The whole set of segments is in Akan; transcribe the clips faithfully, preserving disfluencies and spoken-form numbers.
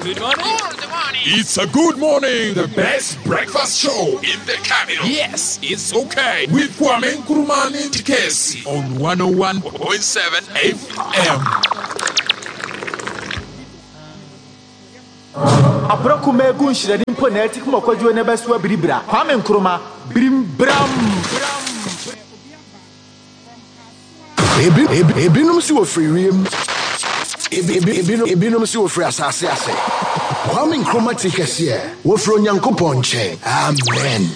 Good morning. Good morning. It's a good morning. The best breakfast show in the capital. Yes, it's okay. With Kwame Nkrumah and Tikesi on one oh one point seven F M. Aprokume gunshire dimpo na eti kuma kwajuo ne beso biribra. Kwame Nkrumah birim bram. Ebi ebi ebinom si wo free wiem. Ebi ebi ebinom ebinom si wo free asase ase. Kwame Nkrumah Tikesi e wo free Onyankopɔn nkyɛn. Amen.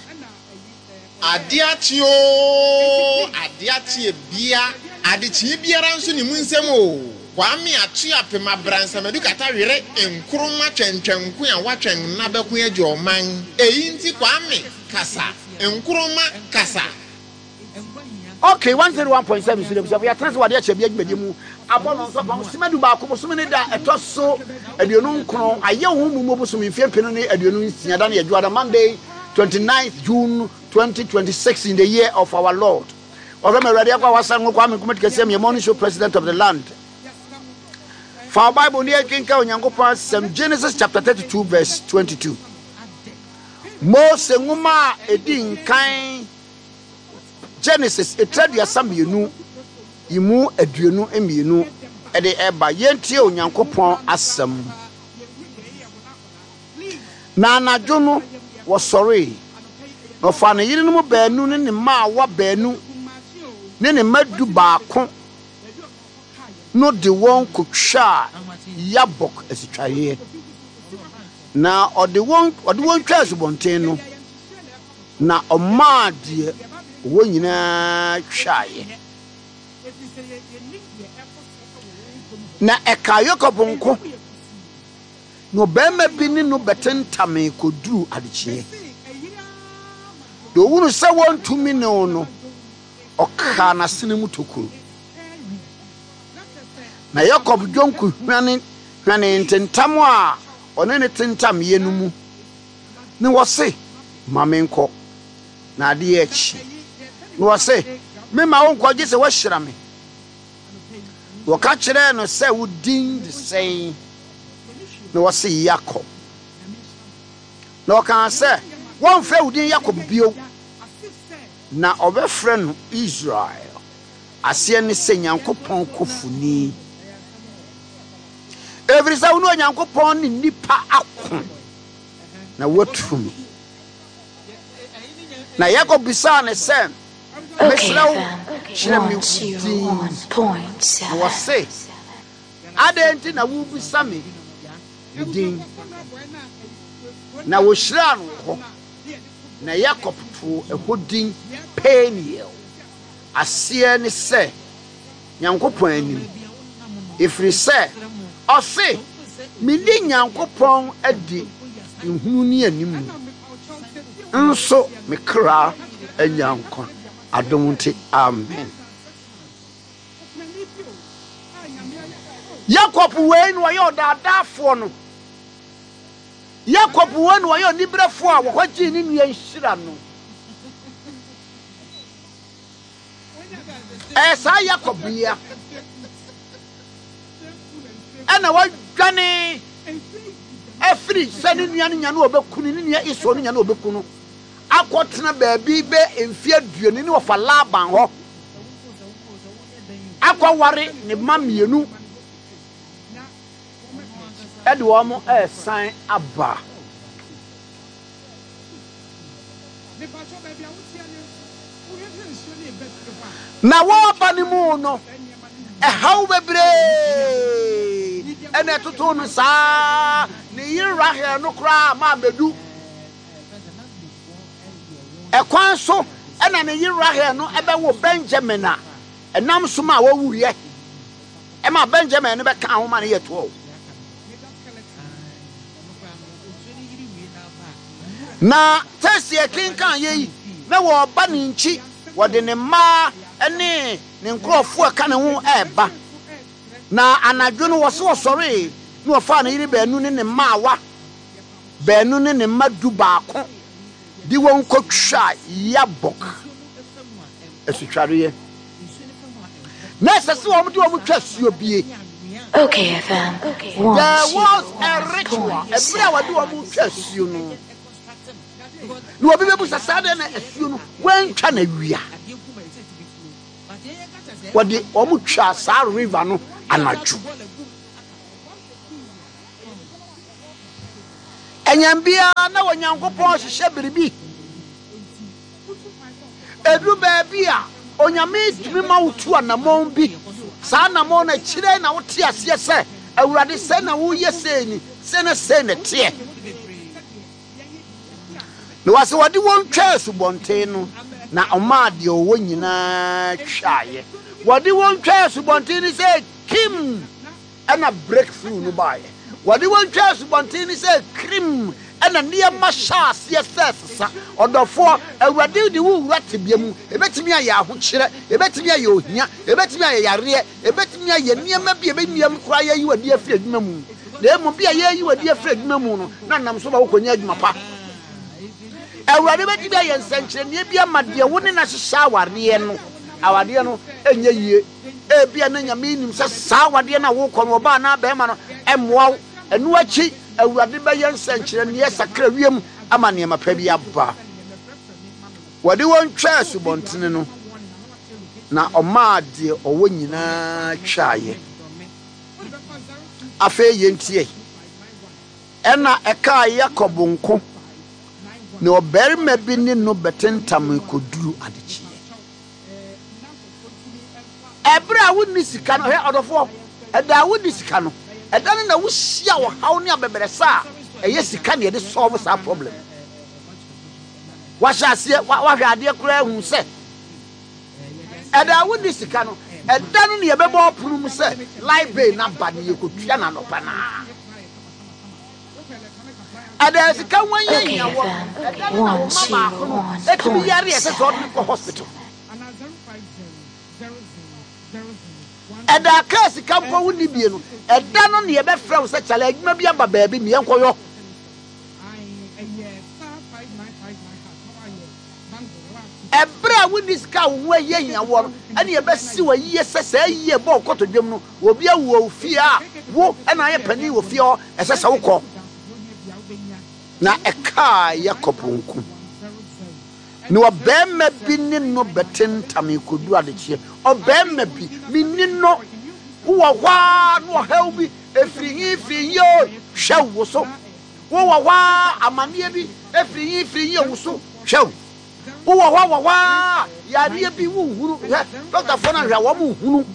Adiatio adiatie bia adichie biara nso ni mu nsɛm o. Kwame atu apema bransamedu kata were Nkrumah twentwenku a watwen na bɛko agye ɔman. Eyi nti Kwame kasa Nkrumah kasa. Okay, one oh one point seven so we are transfer wade ache bia gbedi mu abono so pam simedu ba ko so ne da etoso aduonu nkron aye hu mu mo so mfie penu ne aduonu nsia da na yadwada Monday twenty-ninth June twenty twenty-six in the year of our Lord. Ozama ready akwa wasan Kwame Nkrumah Tikesi me morning show president of the land. For our Bible near Kinka Onyankopɔn Psalm Genesis chapter thirty-two verse twenty-two. Mose nguma edin kan Genesis etradia samienu imu aduonu emienu ede eba yentie Onyankopɔn asɛm. Na anadwo no wosɔre no fa ne yiri no mu baanu ne ne ma wa baanu ne ne madu baako no de won kotwa Yabok asitwaye na ode won ode won twa asubonten no na ɔma de wo nyina twaye na eka Yakob nko no bema bi ni no betentame koduru adechie do wunu se won tumi ne no ɔka na sene mu tokuru na Yakob dwonku hwane hwane ntentam a ɔne ne tentam ye no mu ne wɔse mamenkɔ na ade achi no wɔse me ma wo nkɔgye se wɔhyira me wɔka kyerɛ no sɛ wodin de sɛn na wɔse Yakob na wɔka sɛ wɔmfrɛ wodin Yakob bio na ɔbɛfrɛ no Israel aseɛ ne sɛ Nyankopɔn kofuni. Every sa unu Nyankopɔn ni nipa ako na watumi na Yakob bisa ne sɛ mesrawo kyerɛ me wɔ se adɛnti na wo bisa me din na wo hyira no hɔ na Yakob to ɛhɔ din Peniel aseɛ ne sɛ Nyankopɔn anim ɛfiri sɛ ɔse mili Nyankopɔn adi nhunu ni anim nso mekra anyankwa adomte amen. Yakob we no yo dadafo no Yakob we no yo nibrefo a wo hɔgye ni nua nhira no esa Yakob ya ana wadwane afri sani nua no nya no obekunu ni nua iso no nya no obekunu akotena baabi be emfie aduane ni wofa Laban ho akwaware ne mamienu ede wo mo esan aba na wo ba ni mu no e haw bebre ene toto no sa ne yirahel no kra ma bedu e kwan so ena ne yirahel no ebe wo Benjamin a enam so ma wo wuye e ma Benjamin no be ka ho ma ne yeto na tesi e kinkan ye na wo ba ne nchi wo de ne ma ene ne nkrofo aka ne ho eba na anadwo no wose wosore no fa na yiri baanu ne ne maawa baanu ne ne madu baako di won kotwa Yabok esutware ye na sese wo mde wo twa suo bie Okay, F M. There was a ritual. Every hour do a move chess, you know. No, be able to say that you know when can we are. What the Omucha Sar River no anaju. Enyambia na Onyankopon hye biribi. Edu baabi a onyame tumi ma wotu anamon bi. Sa anamon na kire na wote ase se awurade se na wo yese ni se na se na tie. No wase wode won twa subonten no na omade owo nyina twaye. Wode won twa subonten ni se kim ana breakthrough no bae. Wade won twa subonten ni se krim ana niam sha ase sesa odofo awurade di wo wurate biam ebetimi aye ahokire ebetimi aye ohia ebetimi aye yare ebetimi aye niam bia beniam kura aye yi wade afri adwuma mu na emu bia aye yi wade afri adwuma mu no na nam so ba wo konya adwuma pa awurade betimi aye nsankyere ne bia made wo ne na hyehyɛ aware no awade no enye yie e bia na nyame nim sɛ saa awade na wo kɔ no ba na ba ma no emmoa enu achi awurade be yen sankyere ne sakra wiem ama ne ma pa bi aba wade won twa subontene no na omaade owo nyina twaye afa yentie ena eka Yakob nko ne oberima bi ne no betentam koduru adechi ebra woni sika no he odofo eda woni sika no edan na wo hia wo haw ne abeberesa eye sika ne de solve sa problem wa hyaase wa hwade kura hu se eda wo di sika no edan ne ye bebo opunu mu se live na ba ne yekotua na no pa na ada sika wanye nya wo edan na wo mama ko no e ki yare e se so ko hospital eda ka sika mpo woni bie no eda no ne ye be frɛ wo se chale adwuma bi aba baabi ne yenkoyo ebra woni sika wo ye hia wo ene ye be si wa yie sese yie bo kotodwem no obi awu ofie a wo ena ye pani wo fie o esese wo kɔ na eka Yakob nku ni obema bi ni no betentam ikodu adechie obema bi minni no wo wa no haw bi efiri hi firi yo hwewo so wo wa amane bi efiri hi firi yo wo so hwewo wo wa wa wa yare bi wo huru doctor fona hwa wo mu hunu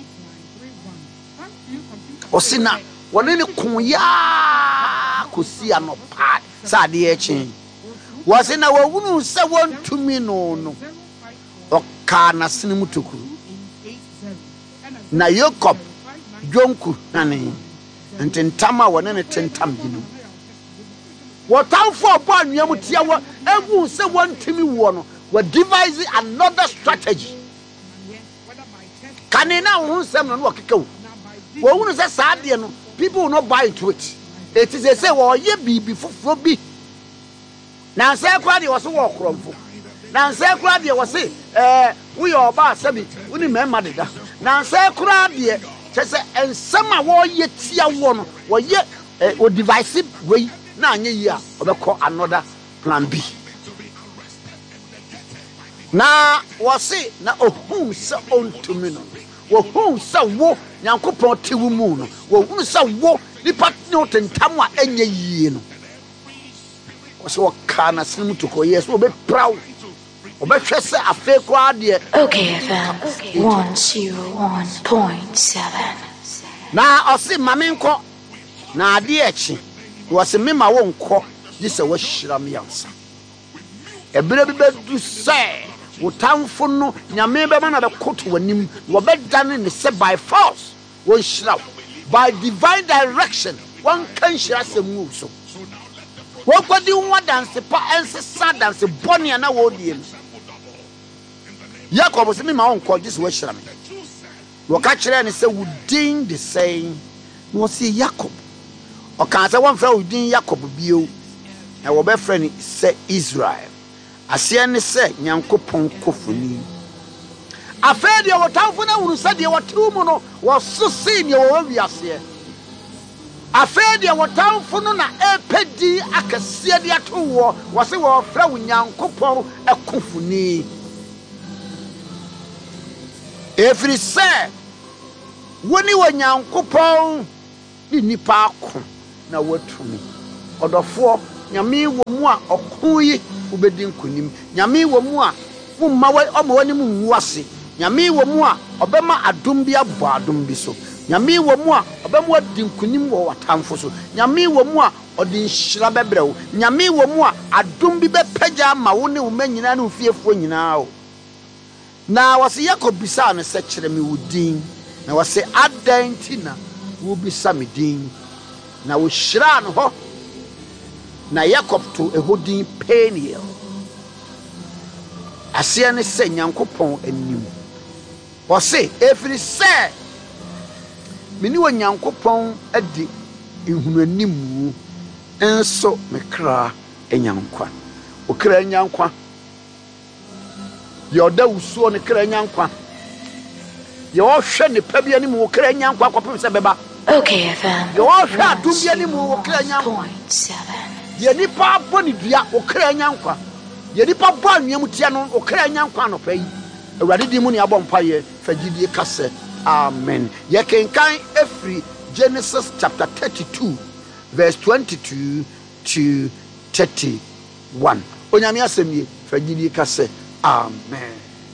osina woni ne kun ya kosi anopa sa de echi wasina wo hunu se wontumi no no oka na sene mutokuru na Yakob jonku nane ntentama wona ne tentam ginu wotanfo obo anuam tia wo ewu se wontumi wo no we devise another strategy kanina wo nsem no okeka wo wo hunu se saade no people will not buy into it it is a say wo ye bibi foforo bi na se kwa de wo so wo kromfo na se kwa de wo se eh wo ye oba asabi woni mema deda na se kwa de se ensem a wo ye tia wo no wo ye o device way na anye yi a obekọ another plan B na wo se na ohun se ontumi no wo hu se wo Nyankopon tewu mu no wo hu se wo nipa no tentam a enye yi no wo se wo kana sinu to ko yes wo be proud wo be hwe se afa kwa de Okay, F M one oh one point seven. na o se mame nko na ade echi wo se mema wo nko di se wo hira me yansa ebere bi bedu se wo tamfo no nyame be ma na be koto wanim wo be dane ne se by force wo hira by divine direction one can hira se mu so wo kwadi wo dance pa ense sa dance boni na wo die Yakob se mema wo nko di se wo hira me wo ka kire ne se wudin the saying wo se Yakob o kan se won fra wudin Yakob bio na wo be fra ni se Israel ase ne se Nyankopon kofuni afei deɛ wɔtamfo no ahunu sɛ deɛ wɔtew mu no wɔso sii deɛ wɔwɔ wiaseɛ afei deɛ wɔtamfo no na ɛpɛ di akɛseɛ de ato wɔ wɔse wɔfrɛ wo Nyankopɔn ɛkofuni ɛfiri sɛ woni wɔ Nyankopɔn ne nipa ako na watumi ɔdɔfoɔ nyame wɔ mu a ɔko yi wobɛdi nkonim nyame wɔ mu a womma ɔma w'ani mu nwu ase nyame wɔ mu a ɔbɛma adom bi abɔ adom bi so nyame wɔ mu a ɔbɛma adi nkonim wɔ watamfo so nyame wɔ mu a ɔde nhyira bɛbrɛ wo nyame wɔ mu a adom bi bɛpagya ama wo ne wo ma nyinaa ne wo fiefoɔ nyinaa o na wɔse Yakob bisaa no sɛ kyerɛ me wo din na wɔse adan nti na wobisa me din na wɔhyiraa no hɔ na Yakob to ɛhɔ din Peniel aseɛ ne sɛ Nyankopɔn anim wɔse ɛfiri sɛ mene wɔ Nyankopɔn adi nhunu animu nso me kra anyankwa wo kra anyankwa deɛ ɔda wusuo ne kra anyankwa deɛ ɔhwɛ nipa bi anim wo kra anyankwa kɔpem sɛ bɛba Okay, F M. deɛ ɔhwɛ adom bi anim wo kra anyankwa deɛ nipa abɔ ne dua wo kra anyankwa deɛ nipa bɔ anwea tia no wo kra anyankwa no pɛ yi awurade di mu ne abɔ mpaeɛ fagidie ka sɛ amen yɛkenkan ɛfiri Genesis chapter thirty-two verse twenty-two to thirty-one onyame asɛm ye fagidie ka sɛ amen.